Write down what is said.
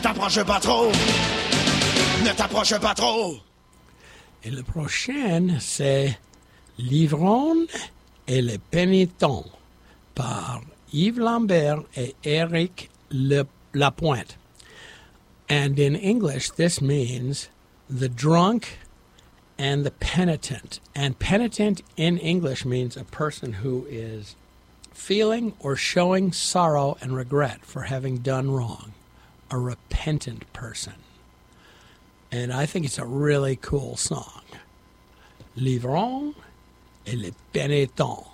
t'approche pas trop. Ne t'approche pas trop. Et le prochain, c'est L'ivrogne et le pénitent par Yves Lambert et Éric Lapointe. And in English, this means the drunk and the penitent. And penitent in English means a person who is feeling or showing sorrow and regret for having done wrong. A repentant person. And I think it's a really cool song. L'ivrogne et le pénitent.